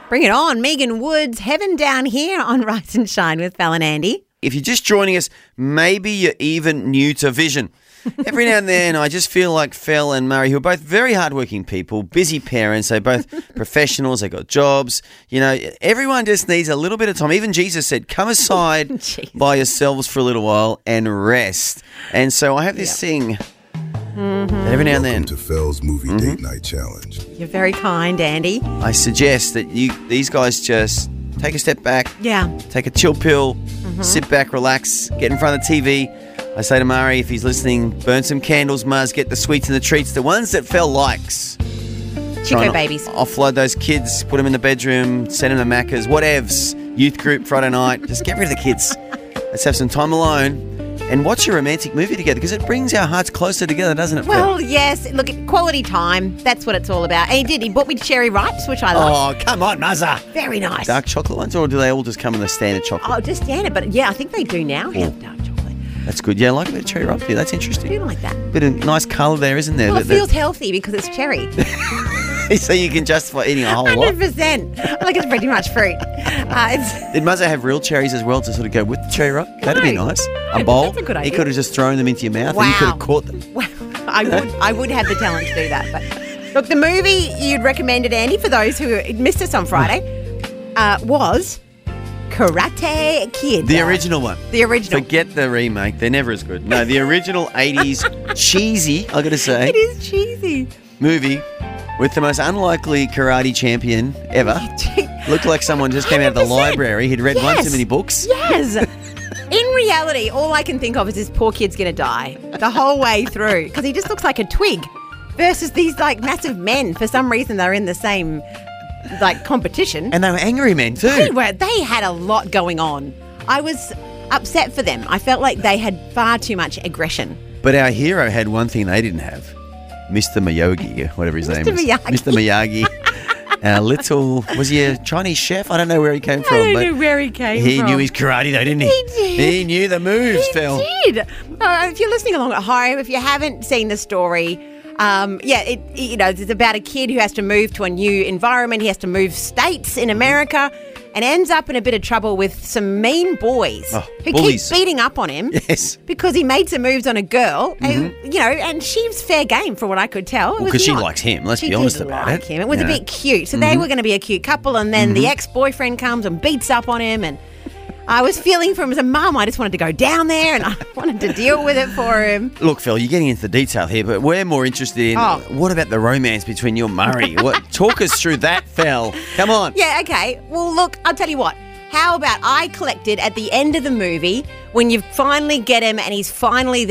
Bring it on. Megan Woods, Heaven Down Here on Rise and Shine with Fel and Andy. If you're just joining us, maybe you're even new to Vision. Every now and then, I just feel like Fel and Murray, who are both very hardworking people, busy parents, they're both professionals, they got jobs. You know, everyone just needs a little bit of time. Even Jesus said, come aside by yourselves for a little while and rest. And so I have this thing that every now and then. Welcome to Fel's Movie Date Night Challenge. You're very kind, Andy. I suggest that these guys just take a step back, take a chill pill, sit back, relax, get in front of the TV. I say to Murray, if he's listening, burn some candles, Mars, get the sweets and the treats, the ones that Fel likes. Chico babies. Offload those kids, put them in the bedroom, send them to Macca's, whatevs, youth group Friday night. Just get rid of the kids. Let's have some time alone and watch a romantic movie together because it brings our hearts closer together, doesn't it, Fel? Well, yes. Look, quality time. That's what it's all about. And he did. He bought me cherry ripes, which I like. Oh, come on, Muzza. Very nice. Dark chocolate ones, or do they all just come in the standard chocolate? Oh, just standard. But yeah, I think they do now have dark chocolate. That's good. Yeah, I like a bit of cherry ripe. Yeah, that's interesting. I do like that. Bit of nice colour there, isn't there? Well, it feels healthy because it's cherry. So you can justify eating a whole lot. 100%. Like it's pretty much fruit. Did Muzza have real cherries as well to sort of go with the cherry ripe? That'd be nice. A bowl. That's a good idea. He could have just thrown them into your mouth and you could have caught them. Wow. I would have the talent to do that. But look, the movie you'd recommended, Andy, for those who missed us on Friday, was Karate Kid. The original one. The original. Forget the remake. They're never as good. No, the original 80s cheesy, I got to say. It is cheesy. Movie with the most unlikely karate champion ever. Looked like someone just came out of the library. He'd read one too many books. Yes. In reality, all I can think of is this poor kid's going to die the whole way through because he just looks like a twig versus these like massive men. For some reason, they're in the same like competition. And they were angry men too. They had a lot going on. I was upset for them. I felt like they had far too much aggression. But our hero had one thing they didn't have. Mr. Miyagi, whatever his name is. Mr. Miyagi. Was he a Chinese chef? I don't know where he came from. I don't know where he came from. He knew his karate though, didn't he? He did. He knew the moves, Fel. He did. If you're listening along at home, if you haven't seen the story, it's about a kid who has to move to a new environment. He has to move states in America and ends up in a bit of trouble with some mean boys who bullies. keep beating up on him. Yes. Because he made some moves on a girl. And, and she was fair game from what I could tell. Because she likes him. Let's be honest about it. It was a bit cute. So they were going to be a cute couple and then the ex-boyfriend comes and beats up on him and I was feeling for him as a mum. I just wanted to go down there and I wanted to deal with it for him. Look, Fel, you're getting into the detail here, but we're more interested in what about the romance between you and Murray? Talk us through that, Fel. Come on. Yeah, okay. Well, look, I'll tell you what. How about I collected at the end of the movie when you finally get him and he's finally